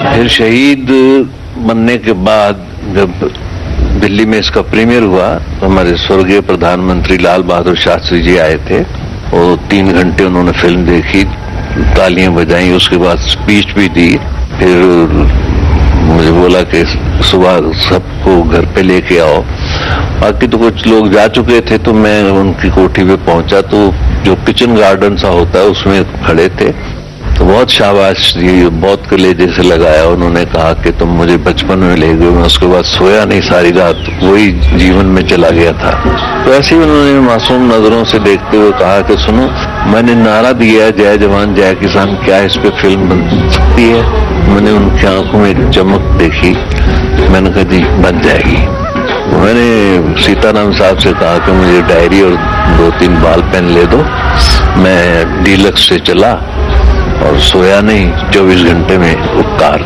फिर शहीद बनने के बाद जब दिल्ली में इसका प्रीमियर हुआ तो हमारे स्वर्गीय प्रधानमंत्री लाल बहादुर शास्त्री जी आए थे। वो 3 घंटे उन्होंने फिल्म देखी, तालियां बजाई, उसके बाद स्पीच भी दी। फिर मुझे बोला कि सुबह सबको घर पे लेके आओ। बाकी तो कुछ लोग जा चुके थे, तो मैं उनकी कोठी पे पहुंचा तो जो किचन गार्डन सा होता है उसमें खड़े थे। तो बहुत शाबाश जी, बहुत कलेजे से लगाया। उन्होंने कहा कि तुम मुझे बचपन में ले गए। मैं उसके बाद सोया नहीं सारी रात, वही जीवन में चला गया था। तो ऐसे ही उन्होंने मासूम नजरों से देखते हुए कहा कि सुनो, मैंने नारा दिया है जय जवान जय किसान, क्या इस पे फिल्म बन सकती है? मैंने उनकी आंखों में एक चमक देखी, मैंने कहा जी बन जाएगी। मैंने सीताराम साहब से कहा कि मुझे डायरी और 2-3 बाल पेन ले दो। मैं डीलक्स से चला और सोया नहीं, 24 घंटे में उपकार।